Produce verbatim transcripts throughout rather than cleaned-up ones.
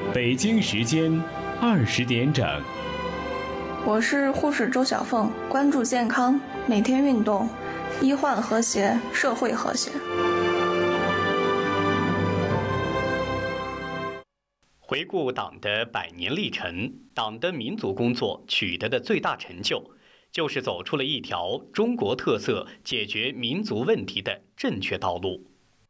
北京时间二十点整。 我是护士周小凤，关注健康，每天运动，医患和谐，社会和谐。 回顾党的百年历程，党的民族工作取得的最大成就，就是走出了一条中国特色解决民族问题的正确道路。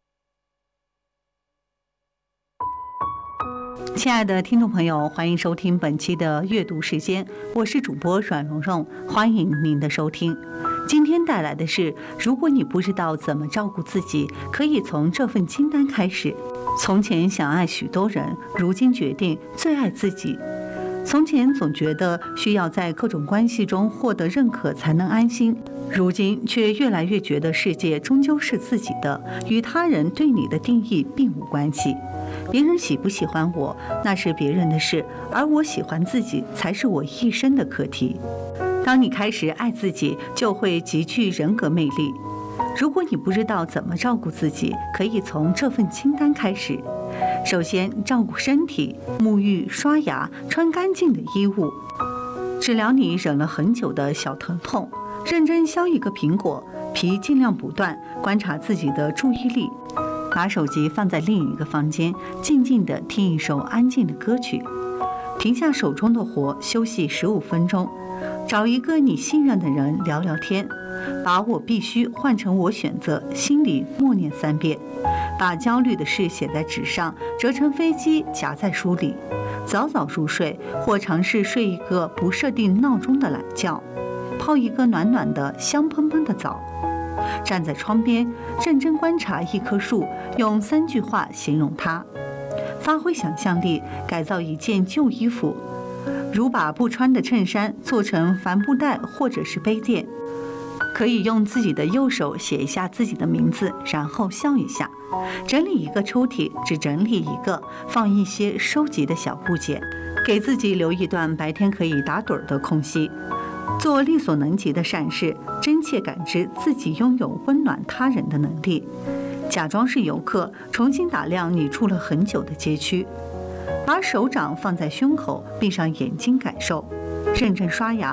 亲爱的听众朋友，欢迎收听本期的阅读时间，我是主播阮蓉蓉，欢迎您的收听。今天带来的是，如果你不知道怎么照顾自己，可以从这份清单开始。从前想爱许多人，如今决定最爱自己。从前总觉得需要在各种关系中获得认可才能安心，如今却越来越觉得世界终究是自己的，与他人对你的定义并无关系。别人喜不喜欢我，那是别人的事，而我喜欢自己才是我一生的课题。当你开始爱自己，就会极具人格魅力。如果你不知道怎么照顾自己，可以从这份清单开始。首先，照顾身体，沐浴、刷牙，穿干净的衣物，治疗你忍了很久的小疼痛，认真削一个苹果，皮尽量不断，观察自己的注意力，把手机放在另一个房间，静静地听一首安静的歌曲，停下手中的活，休息十五分钟，找一个你信任的人聊聊天，把我必须换成我选择，心里默念三遍，把焦虑的事写在纸上，折成飞机夹在书里，早早入睡，或尝试睡一个不设定闹钟的懒觉，泡一个暖暖的香喷喷的澡，站在窗边认真观察一棵树，用三句话形容它，发挥想象力，改造一件旧衣服，如把不穿的衬衫做成帆布袋或者是杯垫，可以用自己的右手写一下自己的名字，然后笑一下。整理一个抽屉，只整理一个，放一些收集的小部件，给自己留一段白天可以打盹的空隙，做力所能及的善事，真切感知自己拥有温暖他人的能力。假装是游客，重新打量你住了很久的街区，把手掌放在胸口，闭上眼睛感受，认真刷牙，